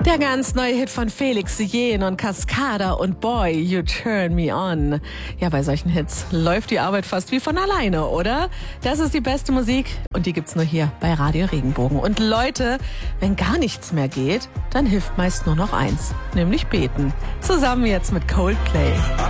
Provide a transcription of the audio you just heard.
Der ganz neue Hit von Felix Jähn und Cascada und Boy, You Turn Me On. Ja, bei solchen Hits läuft die Arbeit fast wie von alleine, oder? Das ist die beste Musik und die gibt's nur hier bei Radio Regenbogen. Und Leute, wenn gar nichts mehr geht, dann hilft meist nur noch eins, nämlich beten. Zusammen jetzt mit Coldplay.